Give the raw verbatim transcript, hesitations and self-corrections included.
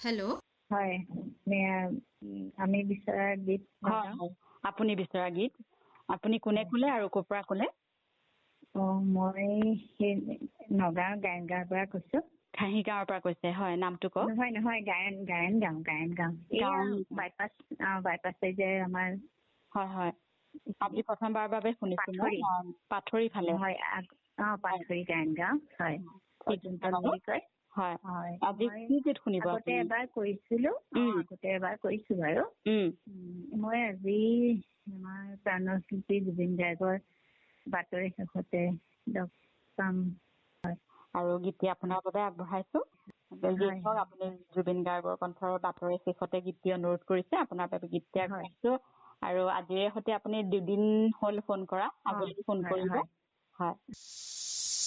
Hello'. হয়, মে- উম, আমি বিচৰা গীত হয় গাওঁ। হয় আপুনি বিচৰা গীত আপুনি কোনে ক'লে আৰু ক'ৰ পৰা ক'লে? অঁ মই সেই নগাঁও গায়ন গাঁৱৰ পৰা কৈছো। ঘাঁহি গাঁৱৰ পৰা কৈছে হয়, নামটো কওক। নহয় নহয় গায়ন গায়ন গাঁও গায়ন গাঁও এইয়া গাঁও বাইপাছ অঁ বাইপাছ যে আমাৰ হয় হয় আজি প্ৰথমবাৰৰ বাবে শুনিছো মই পাথৰি অ, পাথৰি ফালে হয় আগ- অঁ হয় পাথৰি গায়ন গাঁও হয় ঠিক আছে অজুন্তল বাৰু বুলি কয়। হয় হয় আজি মই কি গীত শুনিব আগতে আপুনি? এবাৰ কৰিছিলো অঁ উম আগতে এবাৰ কৰিছো বাৰু। উম উম, মই আজি আমাৰ প্ৰাণৰ শিল্পী জুবিন গাৰ্গৰ বাতৰি শেষতে লগ পাম। হয় আৰু গীতটি আপোনাৰ বাবে আগবঢ়াইছো। হয় যিহেতু আপুনি জুবিন গাৰ্গৰ কণ্ঠৰ বাতৰি শেষতে গীতটি অনুৰোধ কৰিছে, আপোনাৰ বাবে গীতটি হয় আগবঢ়াইছো। আৰু আজিৰে সৈতে আপুনি দুদিন হ'ল ফোন কৰা, অঁ আগলৈও ফোন হয় কৰিব। হয় হয়